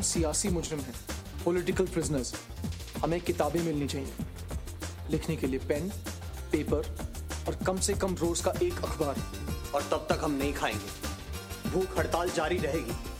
सियासी मुजरिम हैं, पॉलिटिकल प्रिजनर्स। हमें किताबें मिलनी चाहिए, लिखने के लिए पेन, पेपर और कम से कम रोज का एक अखबार। और तब तक हम नहीं खाएंगे, भूख हड़ताल जारी रहेगी।